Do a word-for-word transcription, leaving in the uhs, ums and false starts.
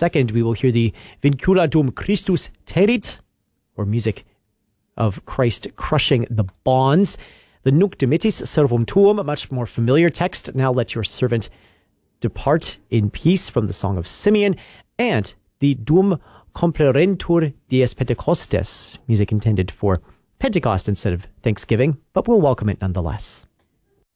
second, we will hear the Vincula dum Christus terit, or music of Christ crushing the bonds. The Nunc dimittis servum tuum, a much more familiar text. Now let your servant depart in peace, from the Song of Simeon. And the Dum complerentur dies Pentecostes, music intended for Pentecost instead of Thanksgiving, but we'll welcome it nonetheless.